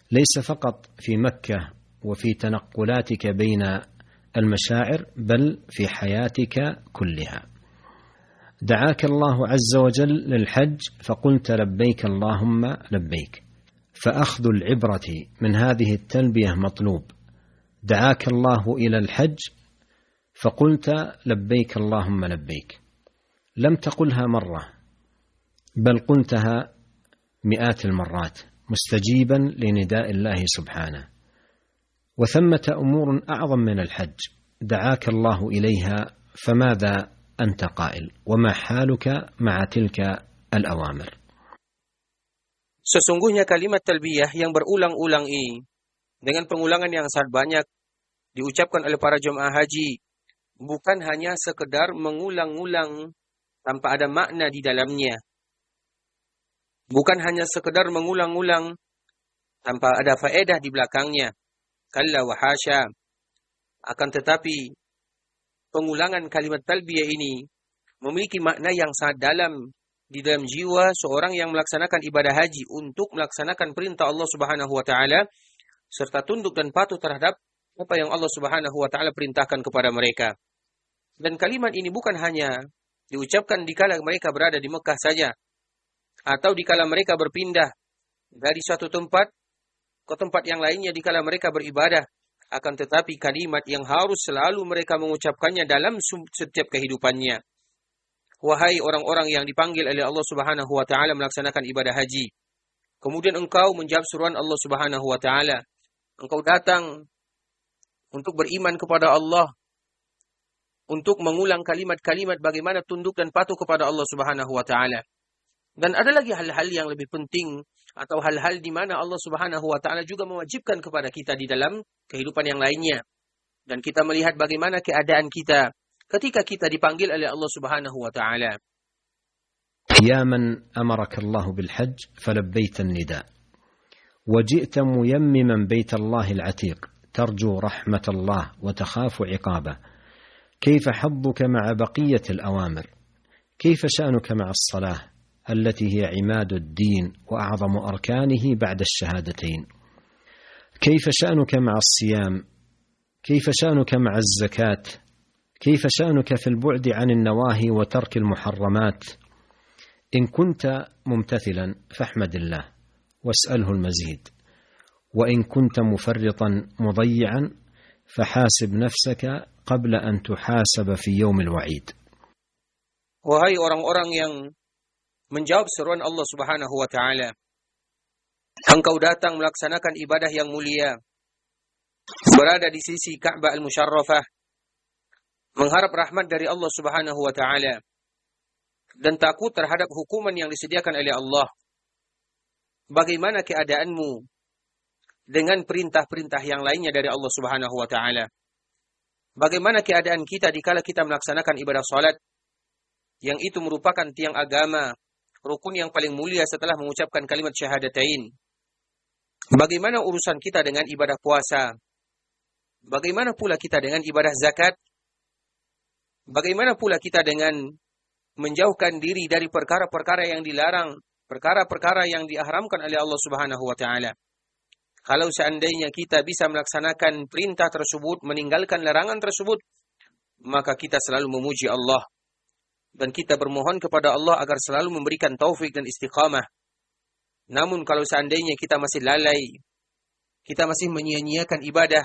ليس فقط في مكة وفي تنقلاتك بين المشاعر بل في حياتك كلها. دعاك الله عز وجل للحج فقلت لبيك اللهم لبيك، فأخذ العبرة من هذه التلبية مطلوب. دعاك الله إلى الحج فقلت لبيك اللهم لبيك، لم تقلها مرة بل قلتها مئات المرات مستجيبا لنداء الله سبحانه. وثمة أمور أعظم من الحج دعاك الله إليها، فماذا أنت قائل؟ وما حالك مع تلك الأوامر؟ Sesungguhnya kalimat talbiyah yang berulang-ulang ini dengan pengulangan yang sangat banyak diucapkan oleh para jemaah haji bukan hanya sekedar mengulang-ulang tanpa ada makna di dalamnya. Bukan hanya sekedar mengulang-ulang tanpa ada faedah di belakangnya. Kalla wa hasya. Akan tetapi pengulangan kalimat talbiyah ini memiliki makna yang sangat dalam di dalam jiwa seorang yang melaksanakan ibadah haji untuk melaksanakan perintah Allah Subhanahu wa taala serta tunduk dan patuh terhadap apa yang Allah Subhanahu wa taala perintahkan kepada mereka. Dan kalimat ini bukan hanya diucapkan dikala mereka berada di Mekah saja atau dikala mereka berpindah dari suatu tempat ke tempat yang lainnya dikala mereka beribadah, akan tetapi kalimat yang harus selalu mereka mengucapkannya dalam setiap kehidupannya. Wahai orang-orang yang dipanggil oleh Allah Subhanahu wa taala melaksanakan ibadah haji, kemudian engkau menjawab seruan Allah Subhanahu wa taala. Engkau datang untuk beriman kepada Allah, untuk mengulang kalimat-kalimat bagaimana tunduk dan patuh kepada Allah Subhanahu wa taala. Dan ada lagi hal-hal yang lebih penting atau hal-hal di mana Allah Subhanahu wa taala juga mewajibkan kepada kita di dalam kehidupan yang lainnya. Dan kita melihat bagaimana keadaan kita ketika kita dipanggil oleh Allah Subhanahu wa taala. Ya man amaraka Allah bil hajj falabbaita an-nida wa ji'ta muyammiman bayt Allah al-atiq tarju rahmat Allah wa takhafu 'iqabah. Kayfa hadduka ma'a baqiyat al-awamir? Kayfa sha'nuka ma'a as-salah التي هي عماد الدين وأعظم أركانه بعد الشهادتين؟ كيف شأنك مع الصيام؟ كيف شأنك مع الزكاة؟ كيف شأنك في البعد عن النواهي وترك المحرمات؟ إن كنت ممتثلا فاحمد الله واسأله المزيد، وإن كنت مفرطا مضيعا فحاسب نفسك قبل أن تحاسب في يوم الوعيد. Wahai orang-orang yang menjawab seruan Allah Subhanahu wa taala, engkau datang melaksanakan ibadah yang mulia, berada di sisi Ka'bah al-Musyarrafah, mengharap rahmat dari Allah Subhanahu wa taala dan takut terhadap hukuman yang disediakan oleh Allah. Bagaimana keadaanmu dengan perintah-perintah yang lainnya dari Allah Subhanahu wa taala? Bagaimana keadaan kita dikala kita melaksanakan ibadah salat yang itu merupakan tiang agama, rukun yang paling mulia setelah mengucapkan kalimat syahadatain? Bagaimana urusan kita dengan ibadah puasa? Bagaimana pula kita dengan ibadah zakat? Bagaimana pula kita dengan menjauhkan diri dari perkara-perkara yang dilarang, perkara-perkara yang diharamkan oleh Allah Subhanahu wa taala? Kalau seandainya kita bisa melaksanakan perintah tersebut, meninggalkan larangan tersebut, maka kita selalu memuji Allah. Dan kita bermohon kepada Allah agar selalu memberikan taufik dan istiqamah. Namun kalau seandainya kita masih lalai, kita masih menyia-nyiakan ibadah,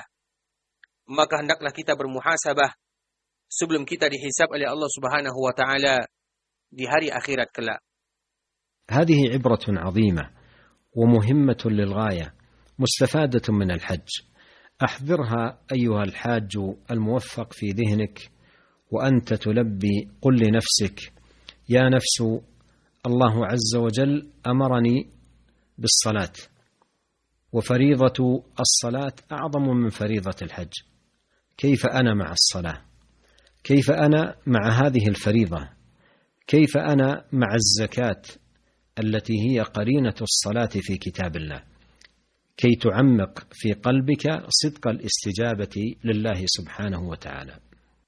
maka hendaklah kita bermuhasabah sebelum kita dihisab oleh Allah Subhanahu wa taala di hari akhirat kelak. هذه عبرة عظيمة ومهمة للغاية مستفادة من الحج. أحضرها أيها الحاج الموفق في ذهنك وأنت تلبي. قل لنفسك يا نفس الله عز وجل أمرني بالصلاة، وفريضة الصلاة أعظم من فريضة الحج. كيف أنا مع الصلاة؟ كيف أنا مع هذه الفريضة؟ كيف أنا مع الزكاة التي هي قرينة الصلاة في كتاب الله؟ كي تعمق في قلبك صدق الاستجابة لله سبحانه وتعالى.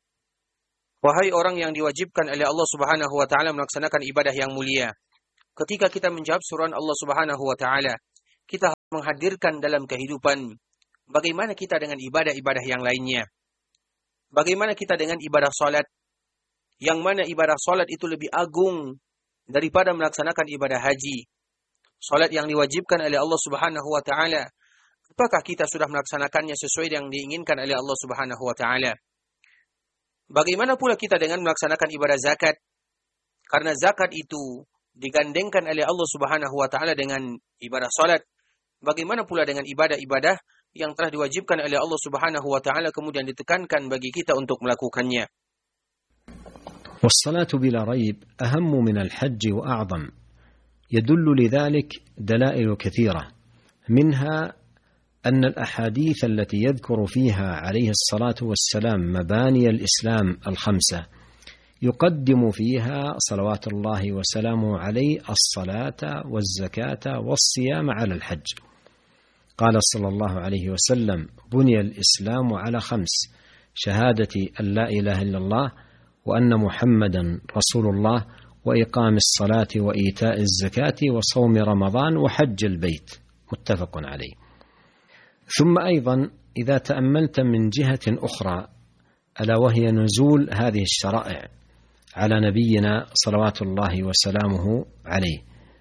Wahai orang yang diwajibkan oleh Allah Subhanahu wa taala melaksanakan ibadah yang mulia, ketika kita menjawab seruan Allah Subhanahu wa taala, kita menghadirkan dalam kehidupan. Bagaimana kita dengan ibadah-ibadah yang lainnya? Bagaimana kita dengan ibadah salat? Yang mana ibadah salat itu lebih agung daripada melaksanakan ibadah haji. Salat yang diwajibkan oleh Allah Subhanahu wa taala. Apakah kita sudah melaksanakannya sesuai yang diinginkan oleh Allah Subhanahu wa taala? Bagaimana pula kita dengan melaksanakan ibadah zakat? Karena zakat itu digandengkan oleh Allah Subhanahu wa taala dengan ibadah salat. Bagaimana pula dengan ibadah-ibadah yang telah diwajibkan oleh Allah Subhanahu wa taala kemudian ditekankan bagi kita untuk melakukannya. والصلاة بلا ريب أهم من الحج وأعظم. يدل لذلك دلائل كثيرة، منها أن الأحاديث التي يذكر فيها عليه الصلاة والسلام مباني الإسلام الخمسة يقدم فيها صلوات الله وسلامه عليه الصلاة والزكاة والصيام على الحج. قال صلى الله عليه وسلم: بني الإسلام على 5: شهادة أن لا إله إلا الله وأن محمدا رسول الله وإقام الصلاة وإيتاء الزكاة وصوم رمضان وحج البيت. متفق عليه. ثم أيضا إذا تأملت من جهة أخرى ألا وهي نزول هذه الشرائع على نبينا صلوات الله وسلامه عليه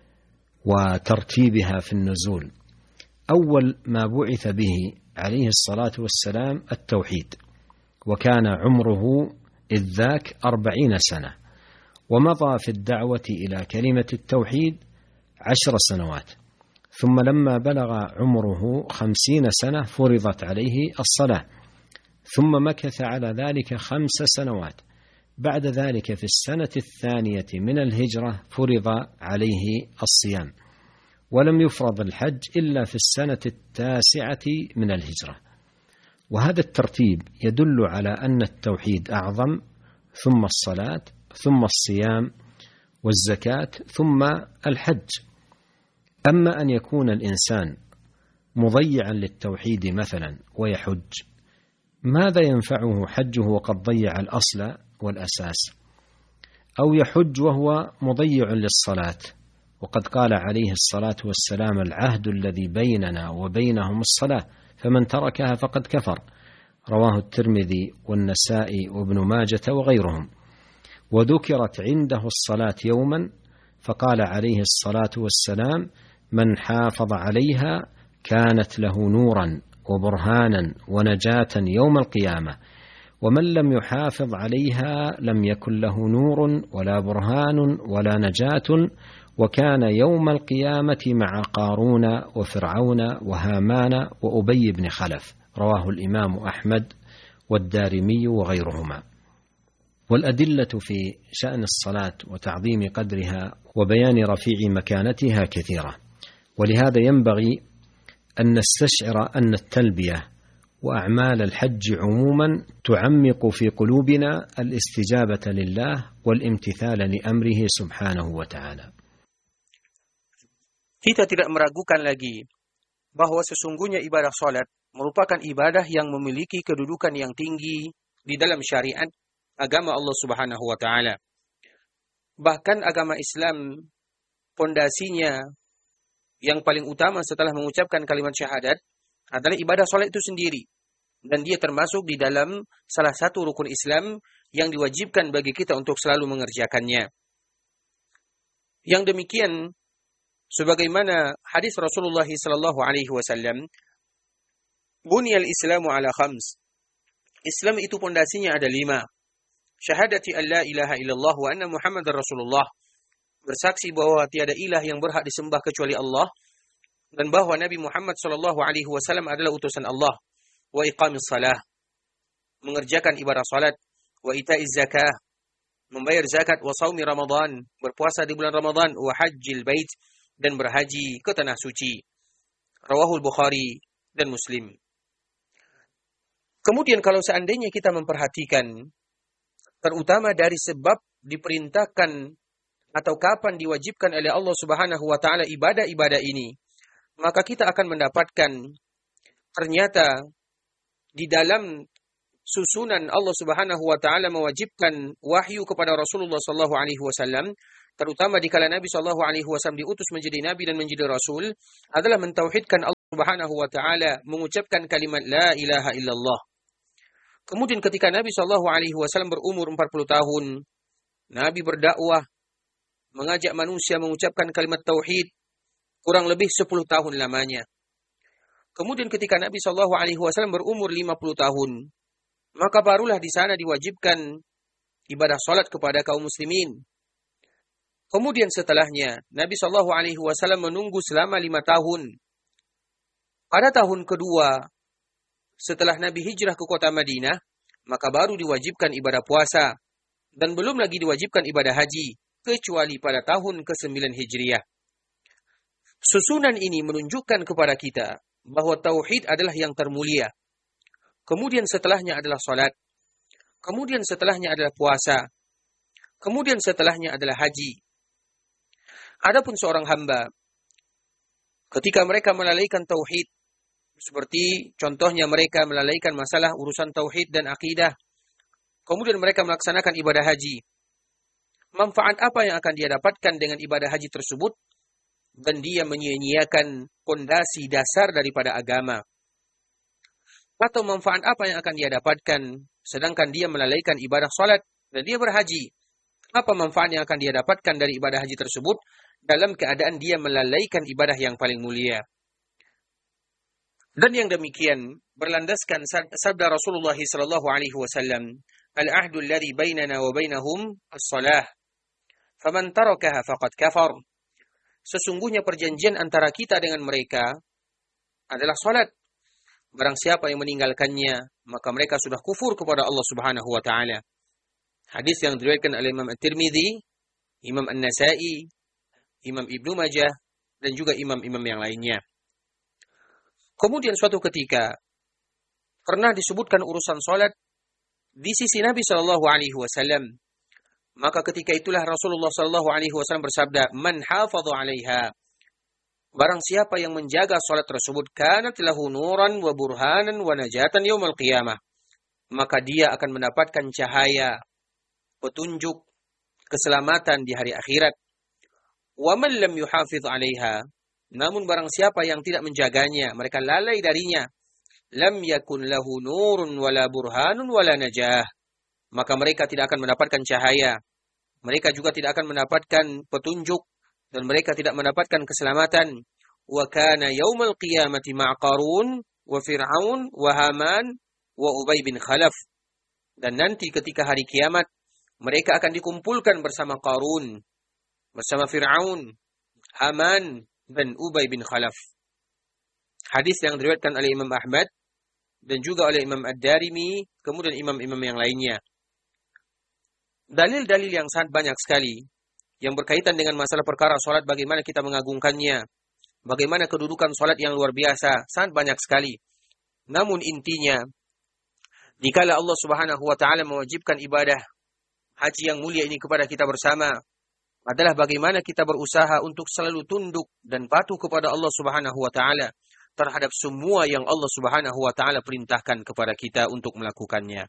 وترتيبها في النزول، أول ما بعث به عليه الصلاة والسلام التوحيد، وكان عمره إذ ذاك 40 سنة، ومضى في الدعوة إلى كلمة التوحيد 10 سنوات، ثم لما بلغ عمره 50 سنة فرضت عليه الصلاة، ثم مكث على ذلك 5 سنوات، بعد ذلك في السنة 2 من الهجرة فرض عليه الصيام، ولم يفرض الحج إلا في السنة 9 من الهجرة. وهذا الترتيب يدل على أن التوحيد أعظم، ثم الصلاة، ثم الصيام والزكاة، ثم الحج. أما أن يكون الإنسان مضيعا للتوحيد مثلا ويحج، ماذا ينفعه حجه وقد ضيع الأصل والأساس؟ أو يحج وهو مضيع للصلاة، وقد قال عليه الصلاة والسلام: العهد الذي بيننا وبينهم الصلاة، فمن تركها فقد كفر. رواه الترمذي والنسائي وابن ماجة وغيرهم. وذكرت عنده الصلاة يوما فقال عليه الصلاة والسلام: من حافظ عليها كانت له نورا وبرهانا ونجاة يوم القيامة، ومن لم يحافظ عليها لم يكن له نور ولا برهان ولا نجاة، وكان يوم القيامة مع قارون وفرعون وهامان وأبي بن خلف. رواه الإمام أحمد والدارمي وغيرهما. والأدلة في شأن الصلاة وتعظيم قدرها وبيان رفيع مكانتها كثيرة، ولهذا ينبغي أن نستشعر أن التلبية وأعمال الحج عموما تعمق في قلوبنا الاستجابة لله والامتثال لأمره سبحانه وتعالى. Kita tidak meragukan lagi bahwa sesungguhnya ibadah salat merupakan ibadah yang memiliki kedudukan yang tinggi di dalam syariat agama Allah Subhanahu wa taala. Bahkan agama Islam pondasinya yang paling utama setelah mengucapkan kalimat syahadat adalah ibadah salat itu sendiri, dan dia termasuk di dalam salah satu rukun Islam yang diwajibkan bagi kita untuk selalu mengerjakannya. Yang demikian sebagaimana hadis Rasulullah sallallahu alaihi wasallam, bunyal Islamu ala 5. Islam itu pondasinya ada 5. Syahadati an la ilaha illallah wa anna Muhammadar Rasulullah. Bersaksi bahwa tiada ilah yang berhak disembah kecuali Allah, dan bahwa Nabi Muhammad sallallahu alaihi wasallam adalah utusan Allah. Wa iqamis salah, mengerjakan ibadah salat. Wa ita'iz zakah, membayar zakat. Wa shaumi Ramadan, berpuasa di bulan Ramadan. Wa hajjil bait, dan berhaji ke tanah suci. Rawahul Bukhari dan Muslim. Kemudian kalau seandainya kita memperhatikan, terutama dari sebab diperintahkan atau kapan diwajibkan oleh Allah Subhanahu wa taala ibadah-ibadah ini, maka kita akan mendapatkan ternyata di dalam susunan Allah Subhanahu wa taala mewajibkan wahyu kepada Rasulullah sallallahu alaihi wasallam, terutama di kala Nabi sallallahu alaihi wasallam diutus menjadi nabi dan menjadi rasul, adalah mentauhidkan Allah Subhanahu wa taala mengucapkan kalimat la ilaha illallah. Kemudian ketika Nabi SAW berumur 40 tahun, Nabi berdakwah, mengajak manusia mengucapkan kalimat tauhid kurang lebih 10 tahun lamanya. Kemudian ketika Nabi SAW berumur 50 tahun, maka barulah di sana diwajibkan ibadah salat kepada kaum muslimin. Kemudian setelahnya, Nabi SAW menunggu selama 5 tahun. Pada tahun kedua, setelah Nabi hijrah ke kota Madinah, maka baru diwajibkan ibadah puasa. Dan belum lagi diwajibkan ibadah haji, kecuali pada tahun ke-9 Hijriah. Susunan ini menunjukkan kepada kita bahwa tauhid adalah yang termulia. Kemudian setelahnya adalah salat. Kemudian setelahnya adalah puasa. Kemudian setelahnya adalah haji. Adapun seorang hamba, ketika mereka melalaikan tauhid, seperti contohnya mereka melalaikan masalah urusan tauhid dan akidah, kemudian mereka melaksanakan ibadah haji, manfaat apa yang akan dia dapatkan dengan ibadah haji tersebut? Dan dia menyia-nyiakan pondasi dasar daripada agama. Atau manfaat apa yang akan dia dapatkan sedangkan dia melalaikan ibadah salat dan dia berhaji? Apa manfaat yang akan dia dapatkan dari ibadah haji tersebut dalam keadaan dia melalaikan ibadah yang paling mulia? Dan yang demikian berlandaskan sabda Rasulullah SAW, al-ahdu alladhi bainana wa bainahum as-salah, faman tarakaha faqad kafar. Sesungguhnya perjanjian antara kita dengan mereka adalah salat. Barang siapa yang meninggalkannya, maka mereka sudah kufur kepada Allah Subhanahu wa taala. Hadis yang diriwayatkan oleh Imam At-Tirmidzi, Imam An-Nasa'i, Imam Ibnu Majah, dan juga imam-imam yang lainnya. Kemudian suatu ketika pernah disebutkan urusan salat di sisi Nabi SAW. Maka ketika itulah Rasulullah SAW bersabda, "Man hafadha 'alaiha." Barang siapa yang menjaga salat tersebut, kanat lahu nuran wa burhanan wa najatan yaumil qiyamah. Maka dia akan mendapatkan cahaya, petunjuk, keselamatan di hari akhirat. Wa man lam yuhafidh 'alaiha. Namun barang siapa yang tidak menjaganya, mereka lalai darinya, lam yakun lahu nurun wala burhanun wala najah. Maka mereka tidak akan mendapatkan cahaya. Mereka juga tidak akan mendapatkan petunjuk dan mereka tidak mendapatkan keselamatan. Wa kana yaumul qiyamati ma'a Qarun wa Fir'aun wa Haman wa Ubay bin Khalaf. Dan nanti ketika hari kiamat mereka akan dikumpulkan bersama Qarun, bersama Fir'aun, Haman dan Ubay bin Khalaf. Hadis yang diriwayatkan oleh Imam Ahmad dan juga oleh Imam Ad-Darimi, kemudian imam-imam yang lainnya. Dalil-dalil yang sangat banyak sekali yang berkaitan dengan masalah perkara salat, bagaimana kita mengagungkannya, bagaimana kedudukan salat yang luar biasa, sangat banyak sekali. Namun intinya, dikala Allah Subhanahu wa taala mewajibkan ibadah haji yang mulia ini kepada kita bersama, adalah bagaimana kita berusaha untuk selalu tunduk dan patuh kepada Allah Subhanahu wa taala terhadap semua yang Allah Subhanahu wa taala perintahkan kepada kita untuk melakukannya.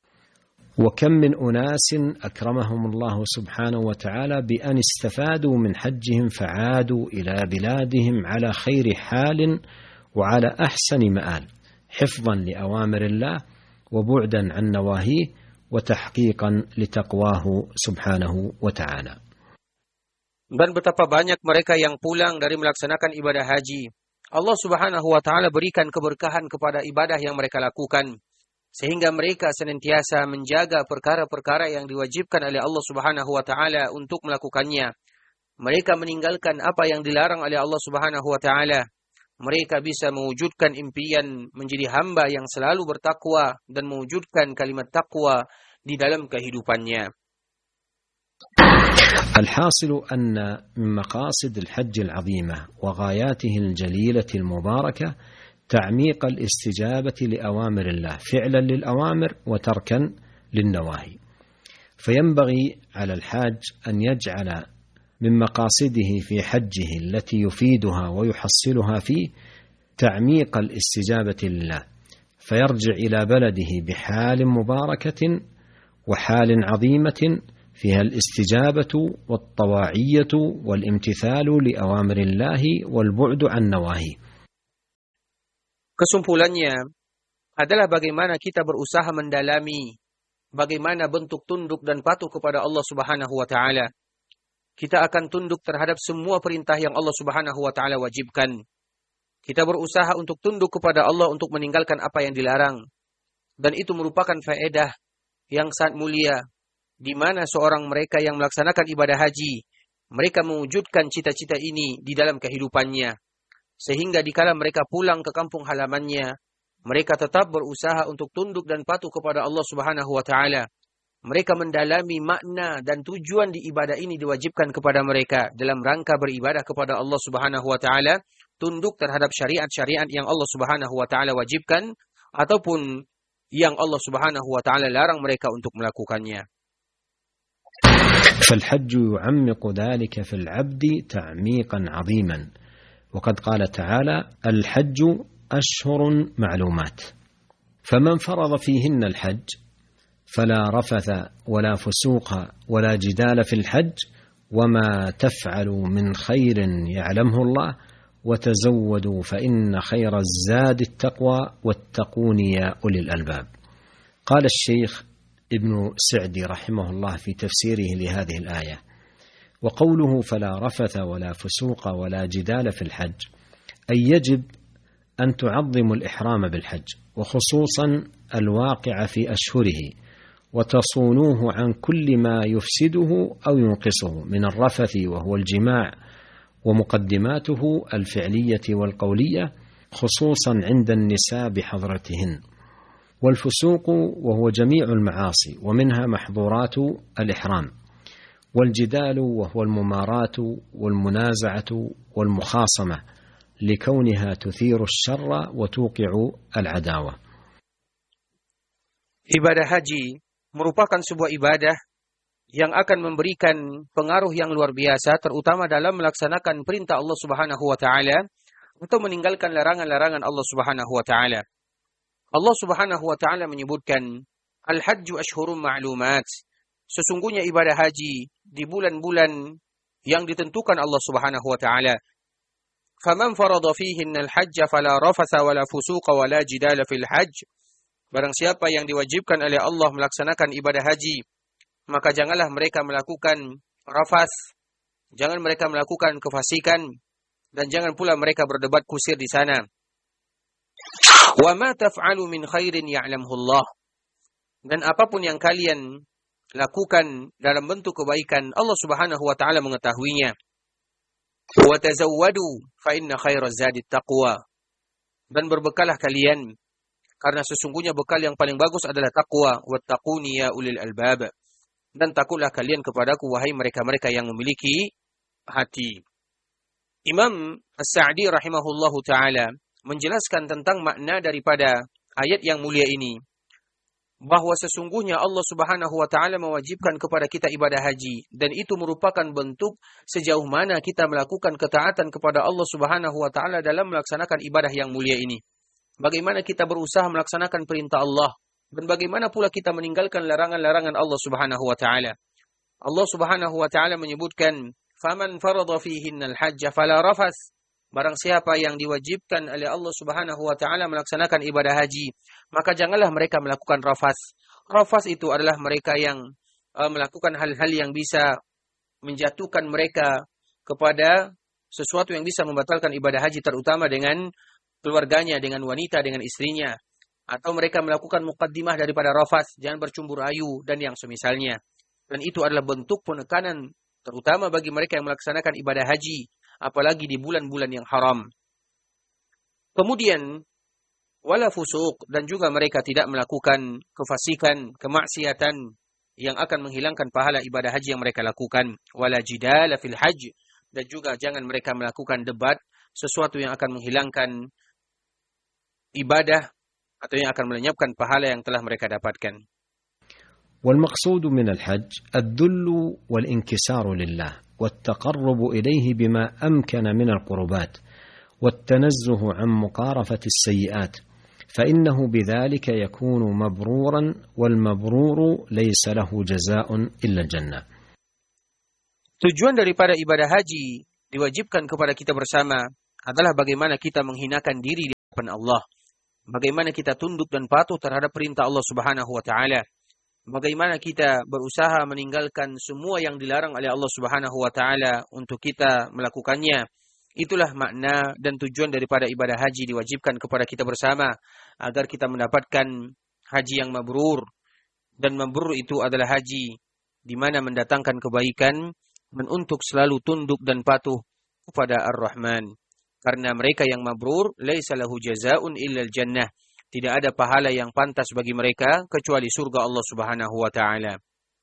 وكم من أناس أكرمهم الله سبحانه وتعالى بأن استفادوا من حجهم فعادوا إلى بلادهم على خير حال وعلى أحسن مآل حفظا لأوامر الله وبعدا عن نواهيه وتحقيقا لتقواه سبحانه وتعالى. Dan betapa banyak mereka yang pulang dari melaksanakan ibadah haji. Allah Subhanahu wa taala berikan keberkahan kepada ibadah yang mereka lakukan, sehingga mereka senantiasa menjaga perkara-perkara yang diwajibkan oleh Allah Subhanahu wa taala untuk melakukannya. Mereka meninggalkan apa yang dilarang oleh Allah Subhanahu wa taala. Mereka bisa mewujudkan impian menjadi hamba yang selalu bertakwa dan mewujudkan kalimat takwa di dalam kehidupannya. الحاصل أن من مقاصد الحج العظيمة وغاياته الجليلة المباركة تعميق الاستجابة لأوامر الله فعلا للأوامر وتركا للنواهي. فينبغي على الحاج أن يجعل من مقاصده في حجه التي يفيدها ويحصلها فيه تعميق الاستجابة لله، فيرجع إلى بلده بحال مباركة وحال عظيمة فيها الاستجابة والطواعية والامتثال لأوامر الله والبعد عن نواهيه. Kesimpulannya adalah bagaimana kita berusaha mendalami bagaimana bentuk tunduk dan patuh kepada Allah Subhanahu wa taala. Kita akan tunduk terhadap semua perintah yang Allah Subhanahu wa taala wajibkan. Kita berusaha untuk tunduk kepada Allah untuk meninggalkan apa yang dilarang. Dan itu merupakan faedah yang sangat mulia di mana seorang mereka yang melaksanakan ibadah haji, mereka mewujudkan cita-cita ini di dalam kehidupannya. Sehingga dikala mereka pulang ke kampung halamannya, mereka tetap berusaha untuk tunduk dan patuh kepada Allah Subhanahu wa taala. Mereka mendalami makna dan tujuan di ibadah ini diwajibkan kepada mereka dalam rangka beribadah kepada Allah Subhanahu wa taala, tunduk terhadap syariat-syariat yang Allah Subhanahu wa taala wajibkan ataupun yang Allah Subhanahu wa taala larang mereka untuk melakukannya. فالحج يعمق ذلك في العبد تعميقا عظيما وقد قال تعالى الحج أشهر معلومات فمن فرض فيهن الحج فلا رفث ولا فسوق ولا جدال في الحج وما تفعلوا من خير يعلمه الله وتزودوا فإن خير الزاد التقوى واتقون يا أولي الألباب. قال الشيخ ابن سعدي رحمه الله في تفسيره لهذه الآية: وقوله فلا رفث ولا فسوق ولا جدال في الحج أي يجب أن تعظموا الإحرام بالحج وخصوصا الواقع في أشهره وتصونوه عن كل ما يفسده أو ينقصه من الرفث وهو الجماع ومقدماته الفعلية والقولية خصوصا عند النساء بحضرتهن، والفسوق وهو جميع المعاصي ومنها محظورات الإحرام، والجدال وهو المماراة والمنازعة والمخاصمة لكونها تثير الشر وتوقع العداوة. Ibadah haji merupakan sebuah ibadah yang akan memberikan pengaruh yang luar biasa, terutama dalam melaksanakan perintah Allah Subhanahu wa taala atau meninggalkan larangan-larangan Allah Subhanahu wa taala. Allah Subhanahu wa taala menyebutkan al-hajju ashhurun ma'lumat. Sesungguhnya ibadah haji di bulan-bulan yang ditentukan Allah Subhanahu wa taala. Faman farada fihinna al-hajja fala rafasa wala fusuqa wala jidala fil hajj. Barang siapa yang diwajibkan oleh Allah melaksanakan ibadah haji, maka janganlah mereka melakukan rafas, jangan mereka melakukan kefasikan, dan jangan pula mereka berdebat kusir di sana. Wa ma taf'alu min khairin ya'lamhu Allah. Dan apapun yang kalian lakukan dalam bentuk kebaikan, Allah Subhanahu wa taala mengetahuinya. Wa tazawwadu fa inna khairaz zadi taqwa. Dan berbekalah kalian karena sesungguhnya bekal yang paling bagus adalah taqwa. Wattaquni ya ulil albab. Dan takutlah kalian kepadaku wahai mereka-mereka yang memiliki hati. Imam As-Sa'di rahimahullahu taala menjelaskan tentang makna daripada ayat yang mulia ini, bahwa sesungguhnya Allah Subhanahu wa taala mewajibkan kepada kita ibadah haji, dan itu merupakan bentuk sejauh mana kita melakukan ketaatan kepada Allah Subhanahu wa taala dalam melaksanakan ibadah yang mulia ini. Bagaimana kita berusaha melaksanakan perintah Allah dan bagaimana pula kita meninggalkan larangan-larangan Allah Subhanahu wa taala. Allah Subhanahu wa taala menyebutkan, "Faman farada fihinnal hajja fala rafas." Barang siapa yang diwajibkan oleh Allah Subhanahu wa taala melaksanakan ibadah haji, maka janganlah mereka melakukan rafas. Rafas itu adalah mereka yang melakukan hal-hal yang bisa menjatuhkan mereka kepada sesuatu yang bisa membatalkan ibadah haji, terutama dengan keluarganya, dengan wanita, dengan istrinya. Atau mereka melakukan muqaddimah daripada rafas, jangan bercumbu rayu dan yang semisalnya. Dan itu adalah bentuk penekanan terutama bagi mereka yang melaksanakan ibadah haji, apalagi di bulan-bulan yang haram. Kemudian wala fusuq, dan juga mereka tidak melakukan kefasikan, kemaksiatan yang akan menghilangkan pahala ibadah haji yang mereka lakukan. Wala jidala fil hajj, dan juga jangan mereka melakukan debat, sesuatu yang akan menghilangkan ibadah atau yang akan melenyapkan pahala yang telah mereka dapatkan. والمقصود من الحج الذل والانكسار لله والتقرب إليه بما أمكن من القربات والتنزه عن مقارفة السيئات فإنه بذلك يكون مبرورا والمبرور ليس له جزاء إلا الجنة. Tujuan daripada ibadah haji diwajibkan kepada kita bersama adalah bagaimana kita menghinakan diri di hadapan Allah Bagaimana kita tunduk dan patuh terhadap perintah Allah Subhanahu wa taala. Bagaimana kita berusaha meninggalkan semua yang dilarang oleh Allah Subhanahu wa taala untuk kita melakukannya. Itulah makna dan tujuan daripada ibadah haji diwajibkan kepada kita bersama agar kita mendapatkan haji yang mabrur. Dan mabrur itu adalah haji di mana mendatangkan kebaikan dan untuk selalu tunduk dan patuh kepada Ar-Rahman. Karena mereka yang mabrur laisa lahu jazaa'un illal jannah. Tidak ada pahala yang pantas bagi mereka kecuali surga Allah Subhanahu wa taala.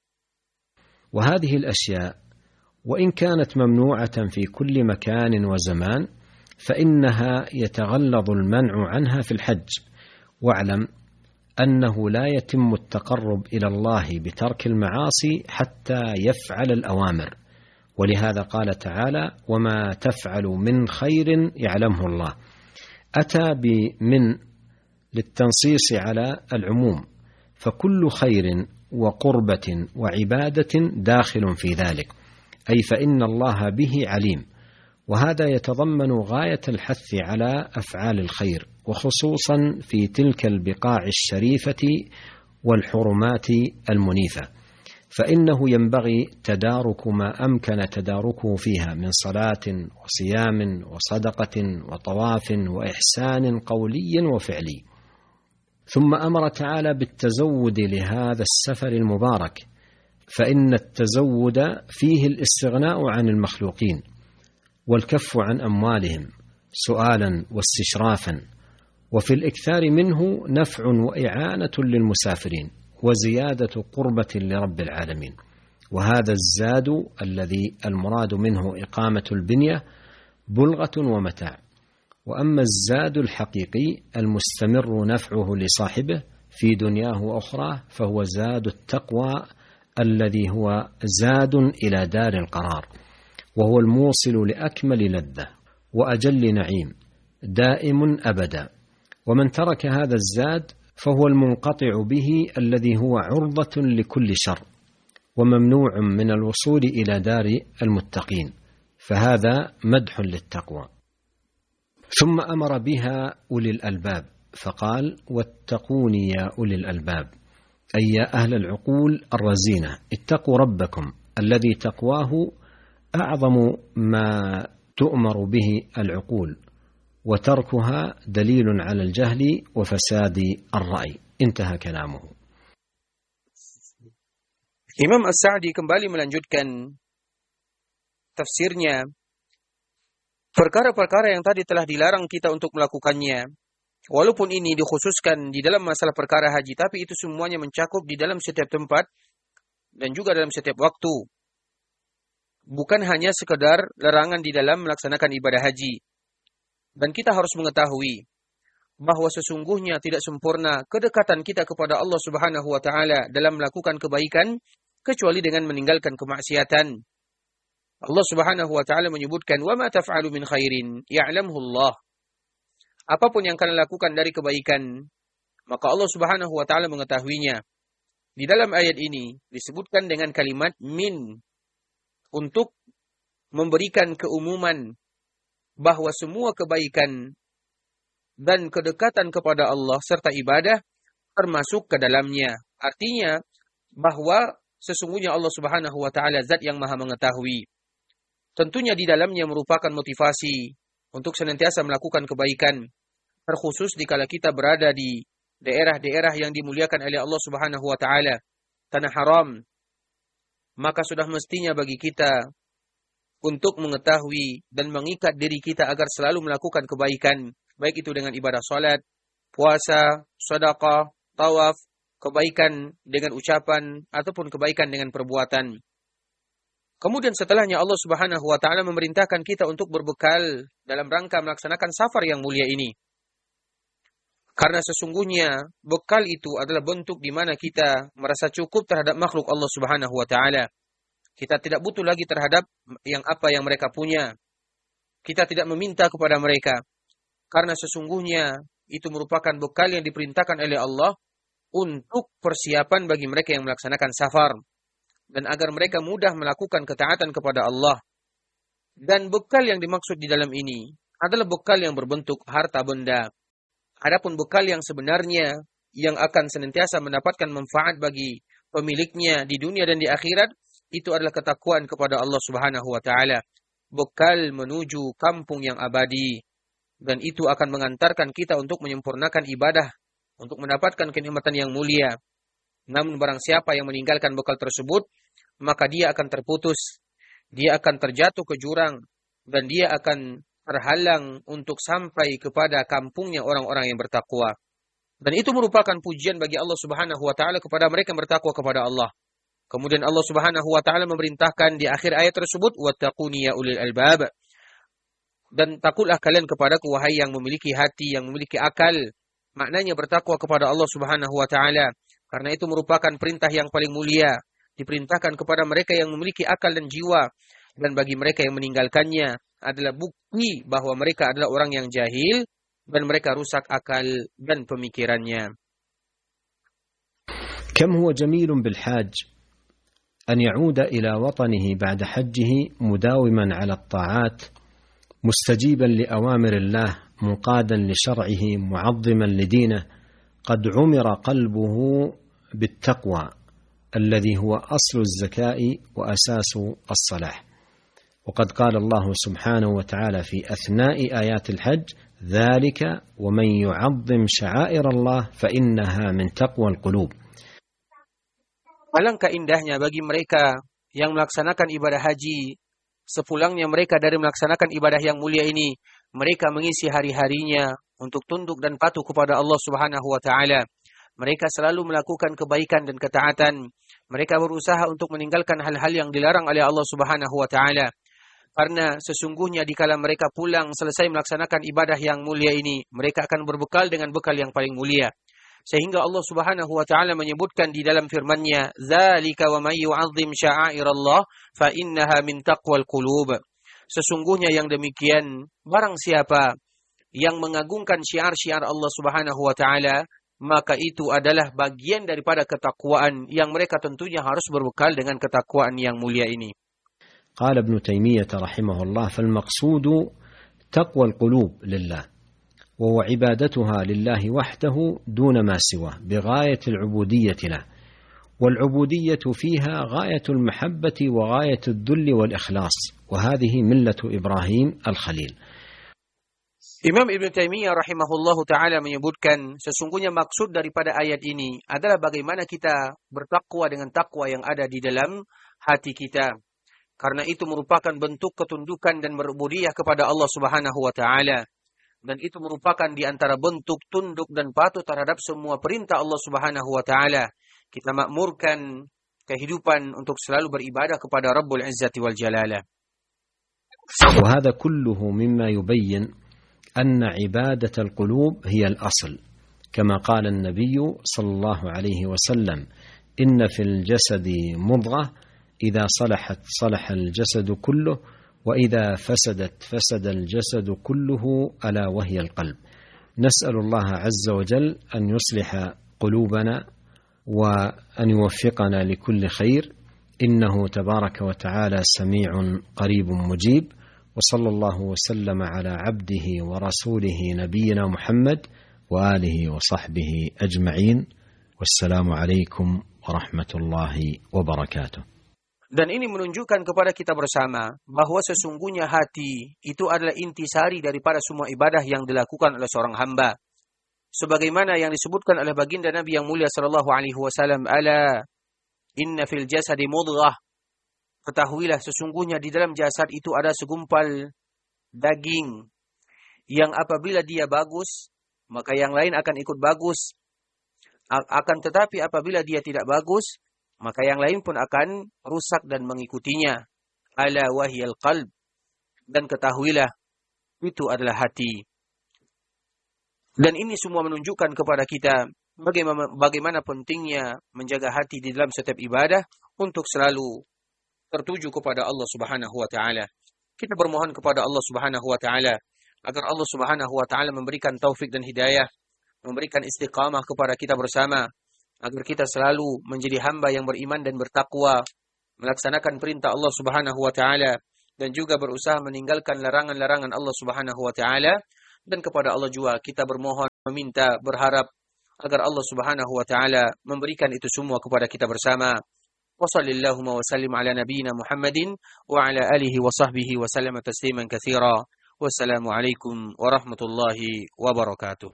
وهذه الأشياء وإن كانت ممنوعة في كل مكان وزمان فإنها يتغلظ المنع عنها في الحج. واعلم أنه لا يتم التقرب إلى الله بترك المعاصي حتى يفعل الأوامر. ولهذا قال تعالى: وما تفعل من خير يعلمه الله. أتى بمن للتنصيص على العموم، فكل خير وقربة وعبادة داخل في ذلك، أي فإن الله به عليم. وهذا يتضمن غاية الحث على أفعال الخير، وخصوصا في تلك البقاع الشريفة والحرمات المنيفة، فإنه ينبغي تدارك ما أمكن تداركه فيها من صلاة وصيام وصدقة وطواف وإحسان قولي وفعلي. ثم أمر تعالى بالتزود لهذا السفر المبارك، فإن التزود فيه الاستغناء عن المخلوقين والكف عن أموالهم سؤالا واستشرافا، وفي الإكثار منه نفع وإعانة للمسافرين وزيادة قربة لرب العالمين. وهذا الزاد الذي المراد منه إقامة البنية بلغة ومتاع. وأما الزاد الحقيقي المستمر نفعه لصاحبه في دنياه وأخراه فهو زاد التقوى الذي هو زاد إلى دار القرار، وهو الموصل لأكمل لذة وأجل نعيم دائم أبدا. ومن ترك هذا الزاد فهو المنقطع به الذي هو عرضة لكل شر وممنوع من الوصول إلى دار المتقين، فهذا مدح للتقوى. ثم أمر بها أولي الألباب فقال: واتقوني يا أولي الألباب، أي يا أهل العقول الرزينة، اتقوا ربكم الذي تقواه أعظم ما تؤمر به العقول، وتركها دليل على الجهل وفساد الرأي. انتهى كلامه. Imam As-Sa'di kembali melanjutkan tafsirnya. Perkara-perkara yang tadi telah dilarang kita untuk melakukannya, walaupun ini dikhususkan di dalam masalah perkara haji, tapi itu semuanya mencakup di dalam setiap tempat dan juga dalam setiap waktu. Bukan hanya sekedar larangan di dalam melaksanakan ibadah haji. Dan kita harus mengetahui bahwa sesungguhnya tidak sempurna kedekatan kita kepada Allah Subhanahu wa taala dalam melakukan kebaikan kecuali dengan meninggalkan kemaksiatan. Allah Subhanahu wa taala menyebutkan, "Wa ma taf'alu min khairin ya'lamuhu Allah." Apapun yang kalian lakukan dari kebaikan, maka Allah Subhanahu wa taala mengetahuinya. Di dalam ayat ini disebutkan dengan kalimat min untuk memberikan keumuman bahwa semua kebaikan dan kedekatan kepada Allah serta ibadah termasuk ke dalamnya. Artinya bahwa sesungguhnya Allah Subhanahu wa taala zat yang Maha mengetahui. Tentunya di dalamnya merupakan motivasi untuk senantiasa melakukan kebaikan, terkhusus dikala kita berada di daerah-daerah yang dimuliakan oleh Allah Subhanahu wa taala, tanah haram. Maka sudah mestinya bagi kita untuk mengetahui dan mengikat diri kita agar selalu melakukan kebaikan, baik itu dengan ibadah salat, puasa, sedekah, tawaf, kebaikan dengan ucapan ataupun kebaikan dengan perbuatan. Kemudian setelahnya Allah Subhanahu wa taala memerintahkan kita untuk berbekal dalam rangka melaksanakan safar yang mulia ini. Karena sesungguhnya bekal itu adalah bentuk di mana kita merasa cukup terhadap makhluk Allah Subhanahu wa taala. Kita tidak butuh lagi terhadap apa yang mereka punya. Kita tidak meminta kepada mereka. Karena sesungguhnya itu merupakan bekal yang diperintahkan oleh Allah untuk persiapan bagi mereka yang melaksanakan safar. Dan agar mereka mudah melakukan ketaatan kepada Allah. Dan bekal yang dimaksud di dalam ini adalah bekal yang berbentuk harta benda. Adapun bekal yang sebenarnya yang akan senantiasa mendapatkan manfaat bagi pemiliknya di dunia dan di akhirat, itu adalah ketakwaan kepada Allah Subhanahu wa taala. Bekal menuju kampung yang abadi, dan itu akan mengantarkan kita untuk menyempurnakan ibadah, untuk mendapatkan kenikmatan yang mulia. Namun barang siapa yang meninggalkan bekal tersebut, maka dia akan terputus, dia akan terjatuh ke jurang, dan dia akan terhalang untuk sampai kepada kampungnya orang-orang yang bertakwa. Dan itu merupakan pujian bagi Allah Subhanahu wa taala kepada mereka yang bertakwa kepada Allah. Kemudian Allah Subhanahu wa taala memerintahkan di akhir ayat tersebut, wattaquni ya ulil albab. Dan takutlah kalian kepadaku wahai yang memiliki hati, yang memiliki akal. Maknanya bertakwa kepada Allah Subhanahu wa taala. Karena itu merupakan perintah yang paling mulia. Diperintahkan kepada mereka yang memiliki akal dan jiwa. Dan bagi mereka yang meninggalkannya adalah bukti bahwa mereka adalah orang yang jahil dan mereka rusak akal dan pemikirannya. كم هو جميل بالحاج أن يعود إلى وطنه بعد حجه مداوما على الطاعات مستجيبا لأوامر الله منقادا لشرعه معظما لدينه قد عمر قلبه بالتقوى الذي هو أصل الزكاء وأساس الصلاح. وقد قال الله سبحانه وتعالى في أثناء آيات الحج ذلك ومن يعظم شعائر الله فإنها من تقوى القلوب. Alangkah indahnya bagi mereka yang melaksanakan ibadah haji. Sepulangnya mereka dari melaksanakan ibadah yang mulia ini, mereka mengisi hari-harinya untuk tunduk dan patuh kepada Allah Subhanahu wa taala. Mereka selalu melakukan kebaikan dan ketaatan. Mereka berusaha untuk meninggalkan hal-hal yang dilarang oleh Allah Subhanahu wa taala. Karena sesungguhnya dikala mereka pulang selesai melaksanakan ibadah yang mulia ini, mereka akan berbekal dengan bekal yang paling mulia. Sehingga Allah Subhanahu wa taala menyebutkan di dalam firman-Nya, "Dzalika wa may yu'azzim sya'airallah fa innaha min taqwal qulub." Sesungguhnya yang demikian, barang siapa yang mengagungkan syiar-syiar Allah Subhanahu wa taala, maka itu adalah bagian daripada ketakwaan yang mereka tentunya harus berbekal dengan ketakwaan yang mulia ini. قال ابن تيمية رحمه الله فالمقصود تقوى القلوب لله وهو عبادتها لله وحده دون ما سواه بغاية العبودية له والعبودية فيها غاية المحبة وغاية الذل والإخلاص وهذه ملة إبراهيم الخليل. Imam Ibn Taimiyah rahimahullahu ta'ala menyebutkan sesungguhnya maksud daripada ayat ini adalah bagaimana kita bertakwa dengan takwa yang ada di dalam hati kita. Karena itu merupakan bentuk ketundukan dan berubudiyah kepada Allah Subhanahu wa taala. Dan itu merupakan di antara bentuk tunduk dan patuh terhadap semua perintah Allah Subhanahu wa taala. Kita makmurkan kehidupan untuk selalu beribadah kepada Rabbul Izzati wal Jalalah. وهذا كله مما يبين أن عبادة القلوب هي الأصل كما قال النبي صلى الله عليه وسلم إن في الجسد مضغة إذا صلحت صلح الجسد كله وإذا فسدت فسد الجسد كله ألا وهي القلب. نسأل الله عز وجل أن يصلح قلوبنا وأن يوفقنا لكل خير إنه تبارك وتعالى سميع قريب مجيب وصلى الله وسلم على عبده ورسوله نبينا محمد وآله وصحبه أجمعين والسلام عليكم ورحمة الله وبركاته. Dan ini menunjukkan kepada kita bersama bahwa sesungguhnya hati itu adalah intisari daripada semua ibadah yang dilakukan oleh seorang hamba. Sebagaimana yang disebutkan oleh baginda Nabi yang mulia sallallahu alaihi wasallam, "Ala inna fil jasadi mudghah." Ketahuilah sesungguhnya di dalam jasad itu ada segumpal daging yang apabila dia bagus, maka yang lain akan ikut bagus. Akan tetapi apabila dia tidak bagus, maka yang lain pun akan rusak dan mengikutinya. Ala wahiyal qalb. Dan ketahuilah, itu adalah hati. Dan ini semua menunjukkan kepada kita bagaimana pentingnya menjaga hati di dalam setiap ibadah untuk selalu tertuju kepada Allah Subhanahu wa taala. Kita bermohon kepada Allah Subhanahu wa taala agar Allah Subhanahu wa taala memberikan taufik dan hidayah, memberikan istiqamah kepada kita bersama, agar kita selalu menjadi hamba yang beriman dan bertakwa, melaksanakan perintah Allah Subhanahu wa taala dan juga berusaha meninggalkan larangan-larangan Allah Subhanahu wa taala, Dan kepada Allah juga kita bermohon, meminta, berharap agar Allah Subhanahu wa taala memberikan itu semua kepada kita bersama. Wa sallallahu wa sallim ala nabiyyina Muhammadin wa ala alihi wa sahbihi wa sallama tasliman katsira. Wassalamualaikum warahmatullahi wabarakatuh.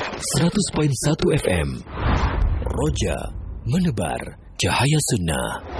100.1 FM. Roja menebar cahaya sunnah.